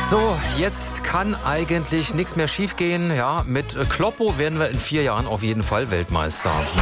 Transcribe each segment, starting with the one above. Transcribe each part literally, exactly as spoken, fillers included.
So, jetzt kann eigentlich nichts mehr schiefgehen. Ja, mit Kloppo werden wir in vier Jahren auf jeden Fall Weltmeister. Ne?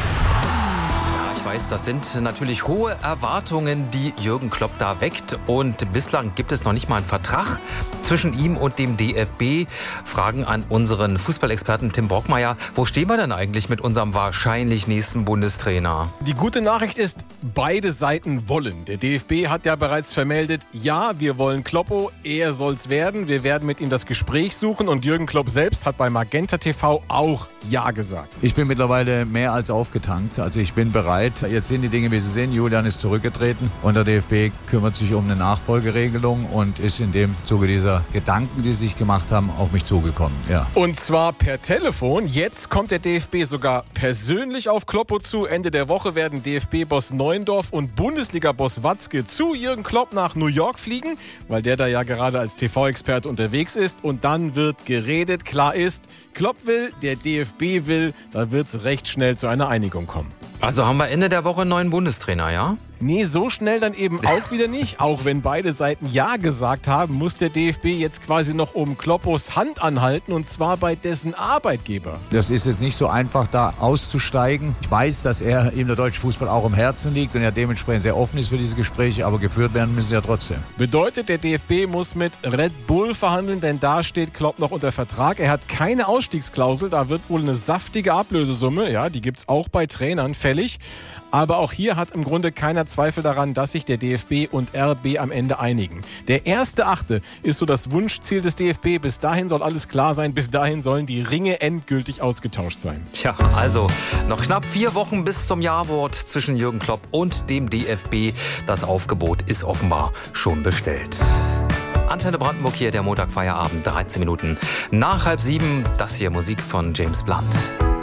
Ich weiß, das sind natürlich hohe Erwartungen, die Jürgen Klopp da weckt. Und bislang gibt es noch nicht mal einen Vertrag zwischen ihm und dem D F B. Fragen an unseren Fußballexperten Tim Brockmeier. Wo stehen wir denn eigentlich mit unserem wahrscheinlich nächsten Bundestrainer? Die gute Nachricht ist, beide Seiten wollen. Der D F B hat ja bereits vermeldet, ja, wir wollen Kloppo, er soll's werden. Wir werden mit ihm das Gespräch suchen. Und Jürgen Klopp selbst hat bei Magenta T V auch ja gesagt. Ich bin mittlerweile mehr als aufgetankt. Also ich bin bereit. Jetzt sind die Dinge, wie sie sind. Julian ist zurückgetreten und der D F B kümmert sich um eine Nachfolgeregelung und ist in dem Zuge dieser Gedanken, die sie sich gemacht haben, auf mich zugekommen. Ja. Und zwar per Telefon. Jetzt kommt der D F B sogar persönlich auf Kloppo zu. Ende der Woche werden D F B-Boss Neuendorf und Bundesliga-Boss Watzke zu Jürgen Klopp nach New York fliegen, weil der da ja gerade als T V-Experte unterwegs ist. Und dann wird geredet. Klar ist, Klopp will, der D F B will, da wird es recht schnell zu einer Einigung kommen. Also haben wir Ende der Woche einen neuen Bundestrainer, ja? Nee, so schnell dann eben auch wieder nicht. Auch wenn beide Seiten Ja gesagt haben, muss der D F B jetzt quasi noch um Kloppos Hand anhalten, und zwar bei dessen Arbeitgeber. Das ist jetzt nicht so einfach, da auszusteigen. Ich weiß, dass er ihm der deutsche Fußball auch am Herzen liegt und er dementsprechend sehr offen ist für diese Gespräche, aber geführt werden müssen sie ja trotzdem. Bedeutet, der D F B muss mit Red Bull verhandeln, denn da steht Klopp noch unter Vertrag. Er hat keine Ausstiegsklausel, da wird wohl eine saftige Ablösesumme, ja, die gibt's auch bei Trainern fällig. Aber auch hier hat im Grunde keiner Zweifel daran, dass sich der D F B und R B am Ende einigen. Der erste Achte ist so das Wunschziel des D F B. Bis dahin soll alles klar sein. Bis dahin sollen die Ringe endgültig ausgetauscht sein. Tja, also noch knapp vier Wochen bis zum Jawort zwischen Jürgen Klopp und dem D F B. Das Aufgebot ist offenbar schon bestellt. Antenne Brandenburg hier, der Montagfeierabend, dreizehn Minuten nach halb sieben. Das hier Musik von James Blunt.